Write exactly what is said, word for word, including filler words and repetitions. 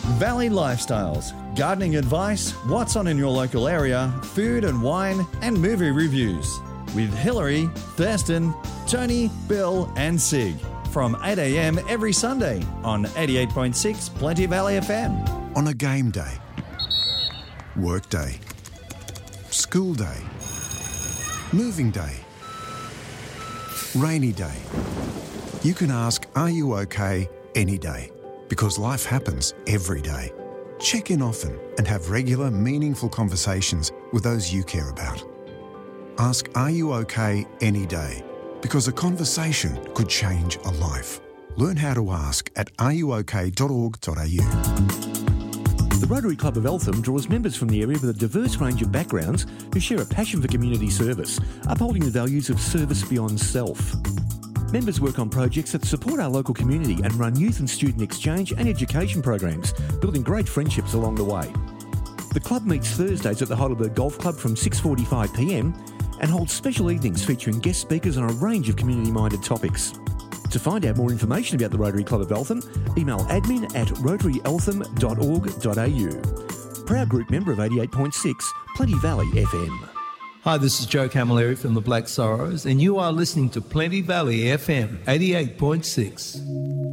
Valley Lifestyles, gardening advice, what's on in your local area, food and wine, and movie reviews. With Hillary, Thurston, Tony, Bill, and Sig. From eight a.m. every Sunday on eighty-eight point six Plenty Valley F M. On a game day, work day, school day, moving day, rainy day. You can ask, are you okay, any day? Because life happens every day. Check in often and have regular, meaningful conversations with those you care about. Ask, are you okay, any day? Because a conversation could change a life. Learn how to ask at are you okay dot org dot a u. The Rotary Club of Eltham draws members from the area with a diverse range of backgrounds who share a passion for community service, upholding the values of service beyond self. Members work on projects that support our local community and run youth and student exchange and education programs, building great friendships along the way. The club meets Thursdays at the Heidelberg Golf Club from six forty-five p m and holds special evenings featuring guest speakers on a range of community-minded topics. To find out more information about the Rotary Club of Eltham, email admin at rotary eltham dot org dot a u. Proud group member of eighty-eight point six Plenty Valley F M. Hi, this is Joe Camilleri from the Black Sorrows, and you are listening to Plenty Valley F M eighty-eight point six.